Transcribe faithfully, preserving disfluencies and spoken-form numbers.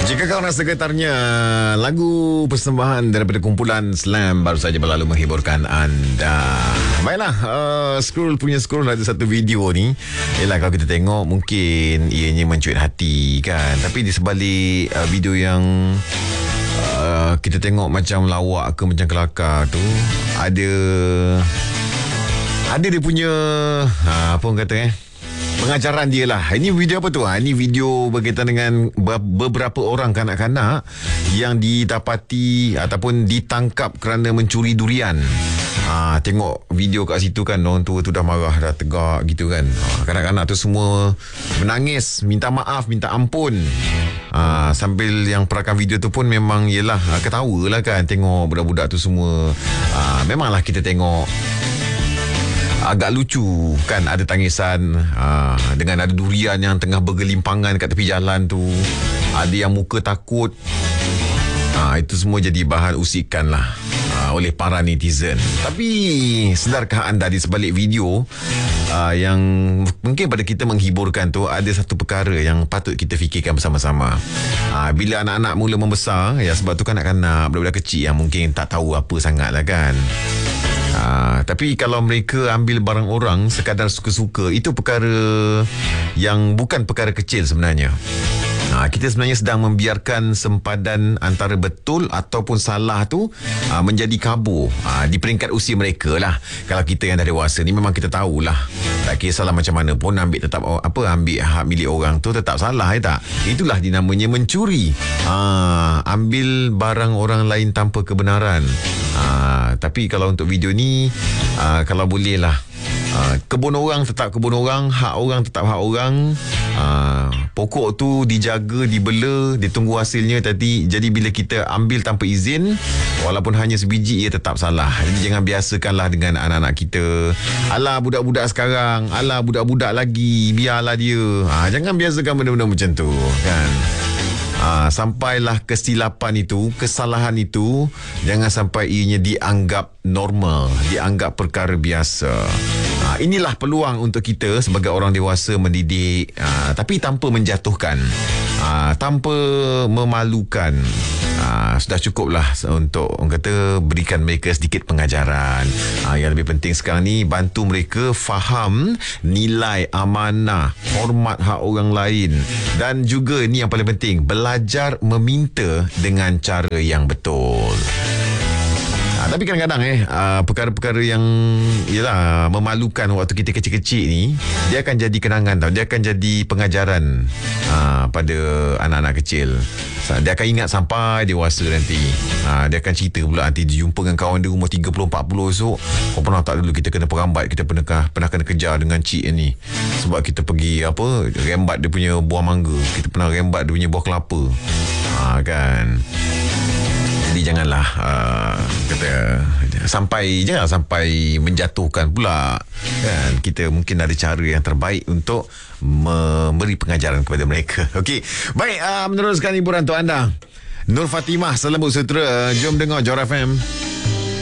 Jika kau rasa getarnya, lagu persembahan daripada kumpulan Slam baru saja berlalu menghiburkan anda. Baiklah, uh, scroll punya scroll ada satu video ni. Yelah, kalau kita tengok mungkin ianya mencuit hati kan. Tapi di sebalik uh, video yang uh, kita tengok macam lawak ke macam kelakar tu, ada ada dia punya uh, apa orang kata eh pengajaran dia lah. Ini video apa tu? Ha? Ini video berkaitan dengan beberapa orang kanak-kanak yang didapati ataupun ditangkap kerana mencuri durian. Ha, tengok video kat situ kan, orang tua tu dah marah, dah tegak gitu kan. Ha, kanak-kanak tu semua menangis, minta maaf, minta ampun. Ha, sambil yang perakan video tu pun memang yelah ketawa lah kan, tengok budak-budak tu semua. Ha, memanglah kita tengok agak lucu kan, ada tangisan aa, dengan ada durian yang tengah bergelimpangan kat tepi jalan tu, ada yang muka takut. Aa, itu semua jadi bahan usikan lah aa, oleh para netizen. Tapi sedarkah anda di sebalik video aa, yang mungkin pada kita menghiburkan tu, ada satu perkara yang patut kita fikirkan bersama-sama. Aa, bila anak-anak mula membesar, ya sebab tu kanak-kanak, budak-budak kecil yang mungkin tak tahu apa sangat lah kan. Ha, tapi kalau mereka ambil barang orang sekadar suka-suka, itu perkara yang bukan perkara kecil sebenarnya. Ha, kita sebenarnya sedang membiarkan sempadan antara betul ataupun salah tu ha, menjadi kabur ha, di peringkat usia mereka lah. Kalau kita yang dah dewasa ni memang kita tahulah, tak kisahlah macam mana pun ambil tetap apa ambil hak milik orang tu tetap salah, ya tak? Itulah dinamanya mencuri. Ha, ambil barang orang lain tanpa kebenaran. Ha, tapi kalau untuk video ni ha, kalau boleh lah, ha, kebun orang tetap kebun orang, hak orang tetap hak orang. Ha, pokok tu dijaga, dibela, ditunggu hasilnya tadi. Jadi bila kita ambil tanpa izin, walaupun hanya sebiji, ia tetap salah. Jadi jangan biasakanlah dengan anak-anak kita, alah budak-budak sekarang, alah budak-budak lagi, biarlah dia. Ha, jangan biasakan benda-benda macam tu kan. Ha, sampailah kesilapan itu, kesalahan itu jangan sampai ianya dianggap normal, dianggap perkara biasa. Ha, inilah peluang untuk kita sebagai orang dewasa mendidik, ha, tapi tanpa menjatuhkan, ha, tanpa memalukan. Ha, sudah cukuplah untuk orang kata berikan mereka sedikit pengajaran. Ha, yang lebih penting sekarang ni, bantu mereka faham nilai amanah, hormat hak orang lain, dan juga ni yang paling penting, belajar meminta dengan cara yang betul. Ha, tapi kadang-kadang eh uh, perkara-perkara yang yalah memalukan waktu kita kecil-kecil ni, dia akan jadi kenangan tau. Dia akan jadi pengajaran uh, pada anak-anak kecil. Dia akan ingat sampai dewasa nanti. Ha, dia akan cerita pula nanti dia jumpa dengan kawan dia umur tiga puluh empat puluh esok. Kau pernah tak dulu kita kena perambat, kita pernah pernah kena kejar dengan cik ni sebab kita pergi apa rembat dia punya buah mangga, kita pernah rembat dia punya buah kelapa. Ha, kan. Jadi janganlah uh, kata sampai jangan sampai menjatuhkan pula kan. Kita mungkin ada cara yang terbaik untuk memberi pengajaran kepada mereka. Okey, baik, uh, meneruskan hiburan untuk anda. Nur Fatimah Selembut Sutera, jom dengar Johor F M.